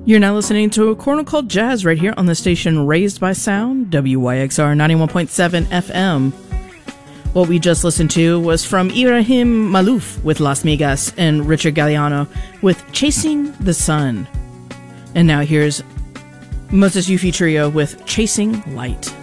You're now listening to A Corner Called Jazz right here on the station Raised by Sound, WYXR 91.7 FM. What we just listened to was from Ibrahim Malouf with Las Migas and Richard Galliano with Chasing the Sun. And now here's Moses Yufi Trio with Chasing Light.